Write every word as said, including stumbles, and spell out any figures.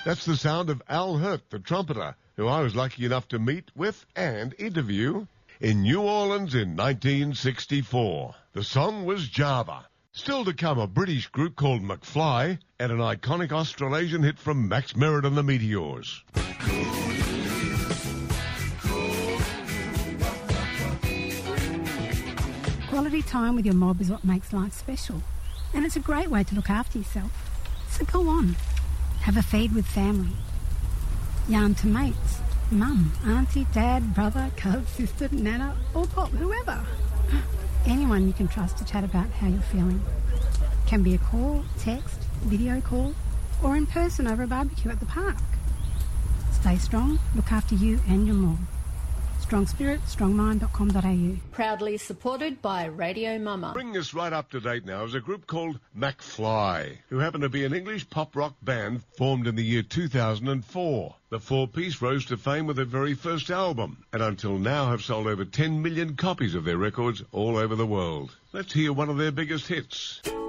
That's the sound of Al Hirt, the trumpeter, who I was lucky enough to meet with and interview in New Orleans in nineteen sixty-four. The song was Java. Still to come, a British group called McFly and an iconic Australasian hit from Max Merritt and the Meteors. Quality time with your mob is what makes life special, and it's a great way to look after yourself. So go on, have a feed with family. Yarn to mates, mum, auntie, dad, brother, cuz, sister, nana, or pop, whoever. Anyone you can trust to chat about how you're feeling. Can be a call, text, video call, or in person over a barbecue at the park. Stay strong, look after you and your mob. strong spirit strong mind dot com dot a u. Proudly supported by Radio Mama. Bringing us right up to date now is a group called McFly, who happen to be an English pop rock band formed in the year two thousand four. The four-piece rose to fame with their very first album, and until now have sold over ten million copies of their records all over the world. Let's hear one of their biggest hits.